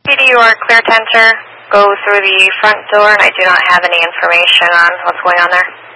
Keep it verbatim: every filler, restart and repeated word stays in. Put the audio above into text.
P D or Clear Tenter go through the front door, and I do not have any information on what's going on there.